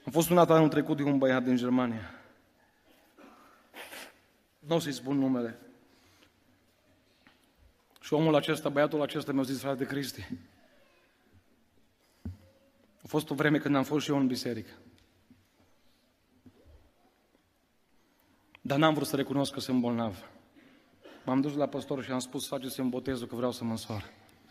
Am fost sunat anul trecut de un băiat din Germania. Nu o să-i spun numele. Și omul acesta, băiatul acesta mi-a zis: frate Cristi, a fost o vreme când am fost și eu în biserică. Dar n-am vrut să recunosc că sunt bolnav. M-am dus la păstor și am spus: faceți-mi botezul că vreau să mă însor.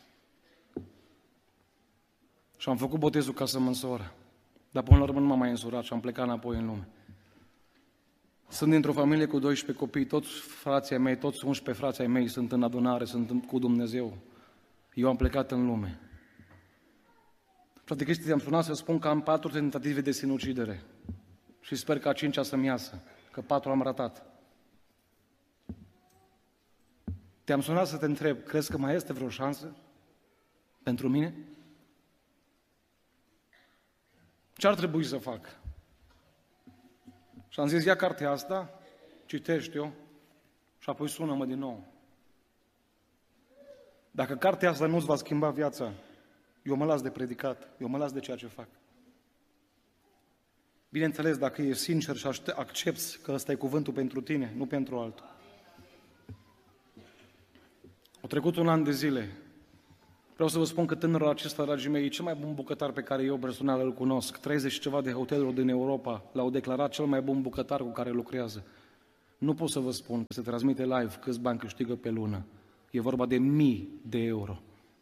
Și am făcut botezul ca să mă însor. Dar până la urmă nu m-am mai însurat și am plecat înapoi în lume. Sunt dintr-o familie cu 12 copii, toți frații mei, toți 11 frații mei sunt în adunare, sunt cu Dumnezeu. Eu am plecat în lume. Frate Cristi, te-am sunat să spun că am 4 tentative de sinucidere și sper că a 5-a să-mi iasă, că 4 am ratat. Te-am sunat să te întreb, crezi că mai este vreo șansă pentru mine? Ce ar trebui să fac? Și am zis: ia cartea asta, citește-o și apoi sună-mă din nou. Dacă cartea asta nu-ți va schimba viața, eu mă las de predicat, eu mă las de ceea ce fac. Bineînțeles, dacă ești sincer și accepți că ăsta e cuvântul pentru tine, nu pentru altul. Au trecut 1 an de zile. Vreau să vă spun că tânărul acesta, dragii mei, e cel mai bun bucătar pe care eu personal îl cunosc. 30 și ceva de hoteluri din Europa l-au declarat cel mai bun bucătar cu care lucrează. Nu pot să vă spun că se transmite live câți bani câștigă pe lună. E vorba de 1000 de euro.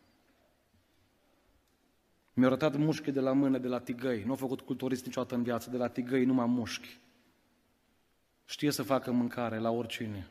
Mi-a arătat mușchi de la mână, de la tigăi. Nu a făcut culturist niciodată în viață, de la tigăi numai mușchi. Știe să facă mâncare la oricine.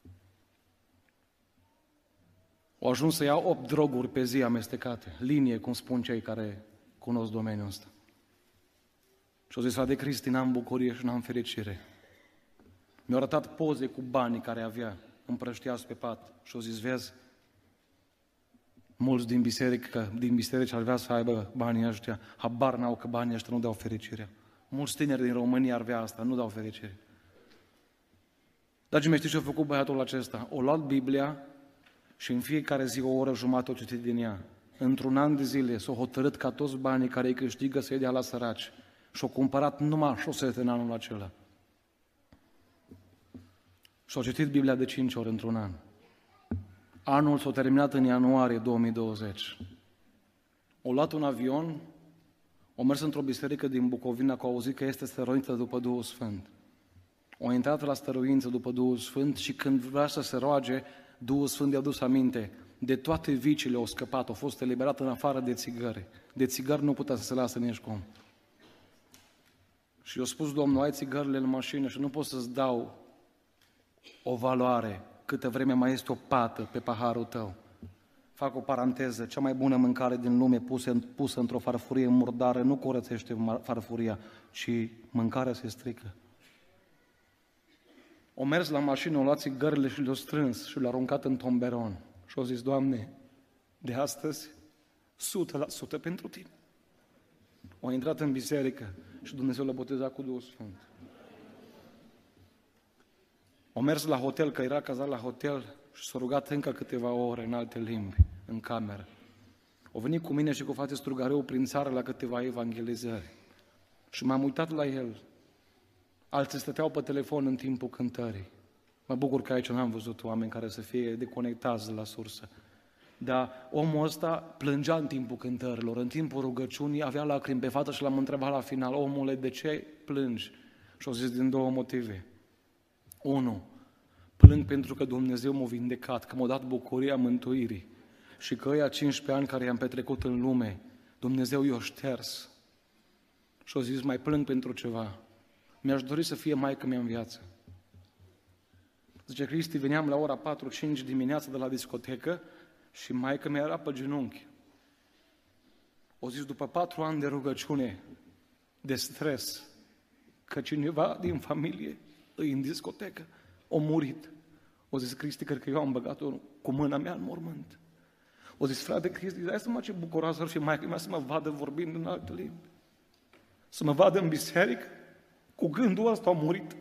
Au ajuns să iau 8 droguri pe zi amestecate, linie, cum spun cei care cunosc domeniul ăsta. Și au zis: frate Cristi, n-am bucurie și n-am fericire. Mi-au arătat poze cu banii care avea, împrăștiați pe pat. Și au zis: vezi, mulți din biserici ar vrea să aibă banii ăștia, habar n-au că banii ăștia nu dau fericire. Mulți tineri din România ar vrea asta, nu dau fericire. Dragii mei, știți ce a făcut băiatul acesta? O luat Biblia și în fiecare zi o oră jumătate o citit din ea. Într-un an de zile s-a hotărât ca toți banii care îi câștigă să-i dea la săraci. Și-au cumpărat numai șosete în anul acela. Și-au citit Biblia de 5 ori într-un an. Anul s-a terminat în ianuarie 2020. Au luat un avion, au mers într-o biserică din Bucovina, că au auzit că este stăruință după Duhul Sfânt. Au intrat la stăruință după Duhul Sfânt și când vrea să se roage, Duhul Sfânt i-a dus aminte. De toate viciile au scăpat, au fost eliberat în afară de țigări. De țigări nu putea să se lasă nici cum. Și i-a spus Domnul: ai țigările în mașină și nu pot să-ți dau o valoare câtă vreme mai este o pată pe paharul tău. Fac o paranteză: cea mai bună mâncare din lume pusă într-o farfurie murdară nu curățește farfuria, ci mâncarea se strică. O mers la mașină, o luat țigările și le-o strâns și le-a aruncat în tomberon. Și au zis: Doamne, de astăzi 100% pentru Tine. Au intrat în biserică și Dumnezeu l-a botezat cu Duhul Sfânt. Au mers la hotel, că era cazat la hotel, și s-a rugat încă câteva ore în alte limbi, în cameră. Au venit cu mine și cu frate Strugareu prin țară la câteva evangelizări. Și m-am uitat la el. Alții stăteau pe telefon în timpul cântării. Mă bucur că aici n-am văzut oameni care să fie deconectați de la sursă. Dar omul ăsta plângea în timpul cântărilor, în timpul rugăciunii, avea lacrimi pe față și l-am întrebat la final: omule, de ce plângi? Și au zis: din 2 motive. 1. Plâng pentru că Dumnezeu m-a vindecat, că m-a dat bucuria mântuirii și că ăia 15 ani care i-am petrecut în lume, Dumnezeu i-a șters. Și au zis: mai plâng pentru ceva. Mi-aș dori să fie maică-mea în viață. Zice Cristi, veneam la ora 4-5 dimineața de la discotecă și maică-mea era pe genunchi. O zis: după 4 ani de rugăciune, de stres, că cineva din familie îi în discotecă, a murit. O zis: Cristi, cred că eu am băgat-o cu mâna mea în mormânt. O zis: frate Cristi, dai seama ce bucuroasă ar fi maică-mea să mă vadă vorbind în alte limbi. Să mă vadă în biserică. Cu gândul ăsta a murit.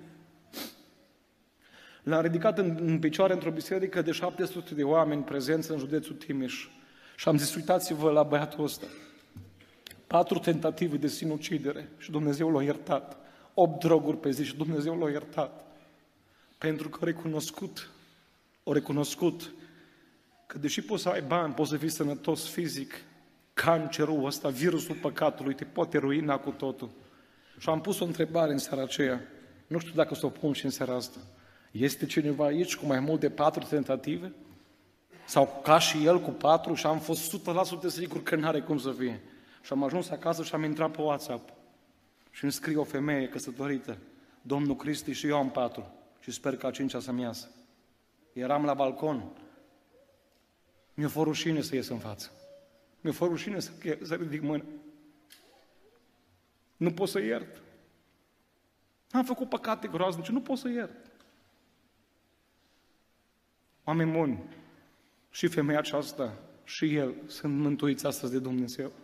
L-am ridicat în picioare într-o biserică de 700 de oameni prezenți în județul Timiș. Și am zis: uitați-vă la băiatul ăsta. 4 tentative de sinucidere și Dumnezeu l-a iertat. 8 droguri pe zi și Dumnezeu l-a iertat. Pentru că a recunoscut că deși poți să ai bani, poți să fii sănătos fizic, cancerul ăsta, virusul păcatului, te poate ruina cu totul. Și am pus o întrebare în seara aceea. Nu știu dacă să o pun și în seara asta. Este cineva aici cu mai mult de 4 tentative? Sau ca și el cu 4 și am fost 100% sigur că n-are cum să fie. Și am ajuns acasă și am intrat pe WhatsApp. Și îmi scrie o femeie căsătorită. Domnul Cristi și eu am 4. Și sper că a 5-a să-mi iasă. Eram la balcon. Mi-e fost rușine să ies în față. Mi-e fost rușine să ridic mâna. Nu pot să iert. Am făcut păcate groaznice, nu pot să iert. Oameni buni, și femeia aceasta, și el sunt mântuiți astăzi de Dumnezeu.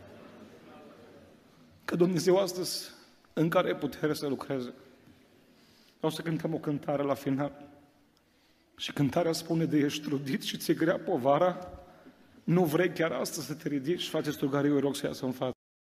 Că Dumnezeu astăzi încă are putere să lucreze. O să cântăm o cântare la final. Și cântarea spune de ești trudit și ți-e grea povara, nu vrei chiar astăzi să te ridici, frate Strugariu, îi rog să iasă în față.